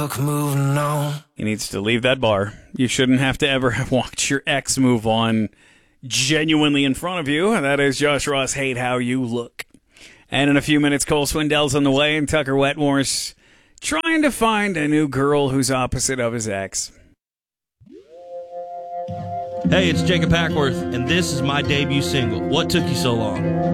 Moving on. He needs to leave that bar. You shouldn't have to ever watch your ex move on genuinely in front of you. That is Josh Ross, Hate How You Look. And in a few minutes, Cole Swindell's on the way, and Tucker Wetmore's trying to find a new girl who's opposite of his ex. Hey, it's Jacob Hackworth, and this is my debut single, What Took You So Long?